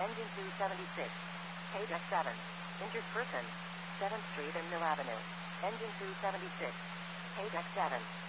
Engine 276. Page X7. Injured person. 7th Street and Mill Avenue. Engine 276. Page X7.